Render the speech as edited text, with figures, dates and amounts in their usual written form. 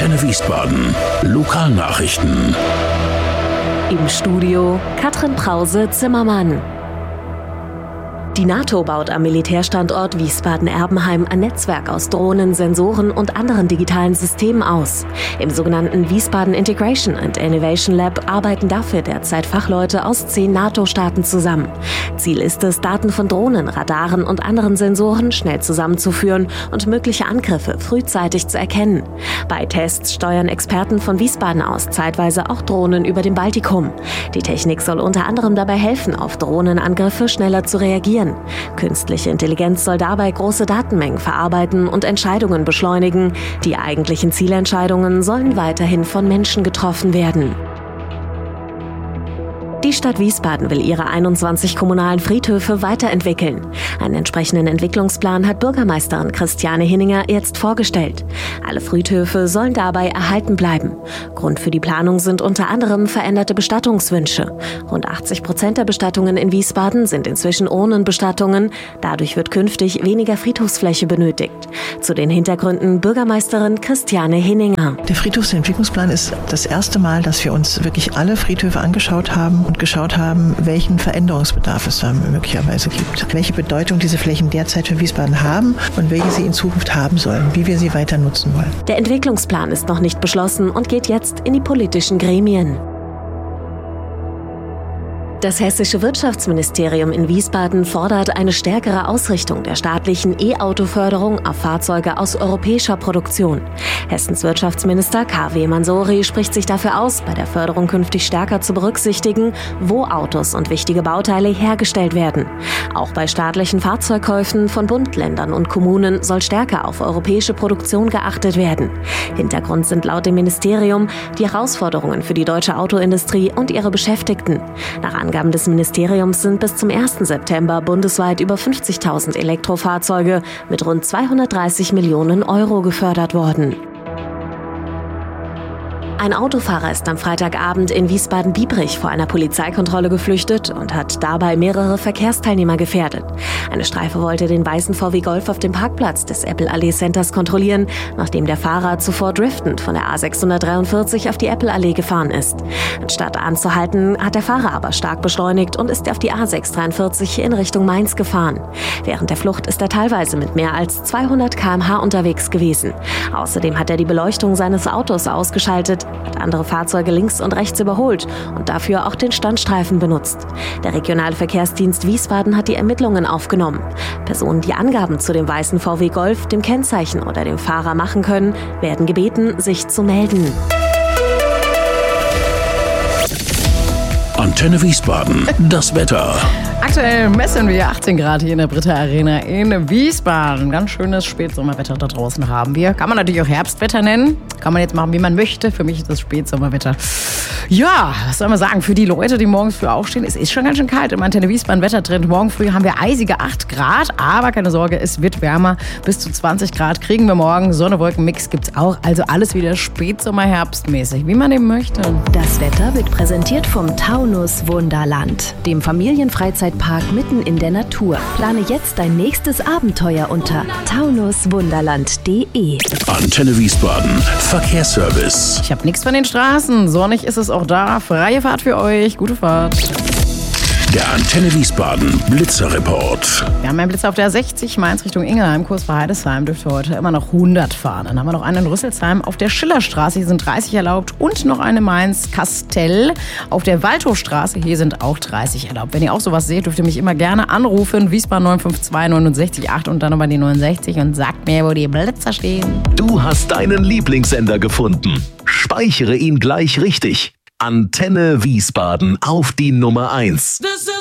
Antenne Wiesbaden. Lokalnachrichten. Im Studio Katrin Brause-Zimmermann. Die NATO baut am Militärstandort Wiesbaden-Erbenheim ein Netzwerk aus Drohnen, Sensoren und anderen digitalen Systemen aus. Im sogenannten Wiesbaden Integration and Innovation Lab arbeiten dafür derzeit Fachleute aus 10 NATO-Staaten zusammen. Ziel ist es, Daten von Drohnen, Radaren und anderen Sensoren schnell zusammenzuführen und mögliche Angriffe frühzeitig zu erkennen. Bei Tests steuern Experten von Wiesbaden aus zeitweise auch Drohnen über dem Baltikum. Die Technik soll unter anderem dabei helfen, auf Drohnenangriffe schneller zu reagieren. Künstliche Intelligenz soll dabei große Datenmengen verarbeiten und Entscheidungen beschleunigen. Die eigentlichen Zielentscheidungen sollen weiterhin von Menschen getroffen werden. Die Stadt Wiesbaden will ihre 21 kommunalen Friedhöfe weiterentwickeln. Einen entsprechenden Entwicklungsplan hat Bürgermeisterin Christiane Hinninger jetzt vorgestellt. Alle Friedhöfe sollen dabei erhalten bleiben. Grund für die Planung sind unter anderem veränderte Bestattungswünsche. Rund 80% der Bestattungen in Wiesbaden sind inzwischen Urnenbestattungen. Dadurch wird künftig weniger Friedhofsfläche benötigt. Zu den Hintergründen Bürgermeisterin Christiane Hinninger. Der Friedhofsentwicklungsplan ist das erste Mal, dass wir uns wirklich alle Friedhöfe angeschaut haben und geschaut haben, welchen Veränderungsbedarf es da möglicherweise gibt. Welche Bedeutung diese Flächen derzeit für Wiesbaden haben und welche sie in Zukunft haben sollen, wie wir sie weiter nutzen wollen. Der Entwicklungsplan ist noch nicht beschlossen und geht jetzt in die politischen Gremien. Das hessische Wirtschaftsministerium in Wiesbaden fordert eine stärkere Ausrichtung der staatlichen E-Auto-Förderung auf Fahrzeuge aus europäischer Produktion. Hessens Wirtschaftsminister K.W. Mansouri spricht sich dafür aus, bei der Förderung künftig stärker zu berücksichtigen, wo Autos und wichtige Bauteile hergestellt werden. Auch bei staatlichen Fahrzeugkäufen von Bund, Ländern und Kommunen soll stärker auf europäische Produktion geachtet werden. Hintergrund sind laut dem Ministerium die Herausforderungen für die deutsche Autoindustrie und ihre Beschäftigten. Nach Angaben des Ministeriums sind bis zum 1. September bundesweit über 50.000 Elektrofahrzeuge mit rund 230 Millionen Euro gefördert worden. Ein Autofahrer ist am Freitagabend in Wiesbaden-Biebrich vor einer Polizeikontrolle geflüchtet und hat dabei mehrere Verkehrsteilnehmer gefährdet. Eine Streife wollte den weißen VW Golf auf dem Parkplatz des Apple-Allee Centers kontrollieren, nachdem der Fahrer zuvor driftend von der A643 auf die Apple-Allee gefahren ist. Anstatt anzuhalten, hat der Fahrer aber stark beschleunigt und ist auf die A643 in Richtung Mainz gefahren. Während der Flucht ist er teilweise mit mehr als 200 km/h unterwegs gewesen. Außerdem hat er die Beleuchtung seines Autos ausgeschaltet, hat andere Fahrzeuge links und rechts überholt und dafür auch den Standstreifen benutzt. Der regionale Verkehrsdienst Wiesbaden hat die Ermittlungen aufgenommen. Personen, die Angaben zu dem weißen VW Golf, dem Kennzeichen oder dem Fahrer machen können, werden gebeten, sich zu melden. Antenne Wiesbaden, das Wetter. Aktuell messen wir 18 Grad hier in der Britta Arena in Wiesbaden. Ganz schönes Spätsommerwetter da draußen haben wir. Kann man natürlich auch Herbstwetter nennen. Kann man jetzt machen, wie man möchte. Für mich ist das Spätsommerwetter. Ja, was soll man sagen? Für die Leute, die morgens früh aufstehen, es ist schon ganz schön kalt im Antenne Wiesbaden Wettertrend. Morgen früh haben wir eisige 8 Grad, aber keine Sorge, es wird wärmer. Bis zu 20 Grad kriegen wir morgen. Sonne-Wolken-Mix gibt's auch. Also alles wieder Spätsommer-Herbstmäßig, wie man eben möchte. Das Wetter wird präsentiert vom Taunus Wunderland, dem Familienfreizeitpark mitten in der Natur. Plane jetzt dein nächstes Abenteuer unter taunuswunderland.de. Antenne Wiesbaden, Verkehrsservice. Ich habe nichts von den Straßen. Sonnig ist es auch da. Freie Fahrt für euch. Gute Fahrt. Der Antenne Wiesbaden Blitzerreport. Wir haben einen Blitzer auf der 60 Mainz Richtung Ingelheim. Kurs bei Heidesheim dürfte heute immer noch 100 fahren. Dann haben wir noch einen in Rüsselsheim auf der Schillerstraße. Hier sind 30 erlaubt. Und noch eine Mainz-Kastell auf der Waldhofstraße. Hier sind auch 30 erlaubt. Wenn ihr auch sowas seht, dürft ihr mich immer gerne anrufen. Wiesbaden 952 69 8 und dann nochmal die 69 und sagt mir, wo die Blitzer stehen. Du hast deinen Lieblingssender gefunden. Speichere ihn gleich richtig. Antenne Wiesbaden auf die Nummer 1.